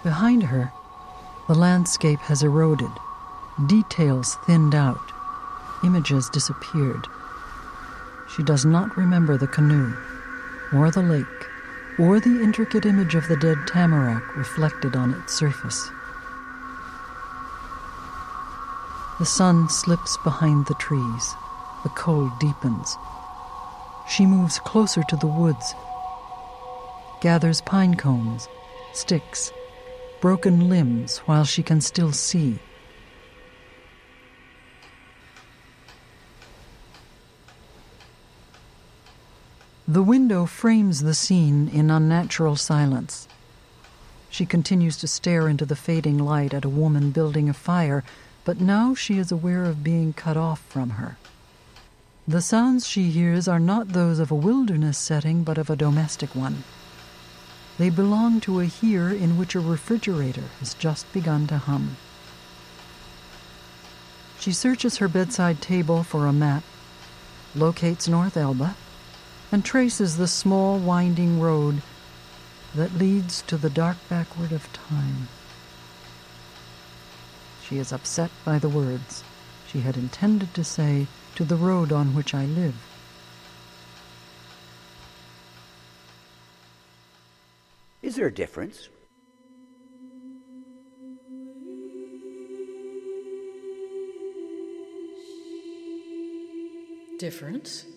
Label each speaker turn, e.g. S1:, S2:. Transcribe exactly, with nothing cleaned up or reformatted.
S1: Behind her, the landscape has eroded, details thinned out, images disappeared. She does not remember the canoe, or the lake, or the intricate image of the dead tamarack reflected on its surface. The sun slips behind the trees. The cold deepens. She moves closer to the woods, gathers pine cones, sticks, broken limbs while she can still see. The window frames the scene in unnatural silence. She continues to stare into the fading light at a woman building a fire, but now she is aware of being cut off from her. The sounds she hears are not those of a wilderness setting, but of a domestic one. They belong to a here in which a refrigerator has just begun to hum. She searches her bedside table for a map, locates North Elba, and traces the small winding road that leads to the dark backward of time. She is upset by the words she had intended to say, to the road on which I live.
S2: Is there a difference?
S3: Difference?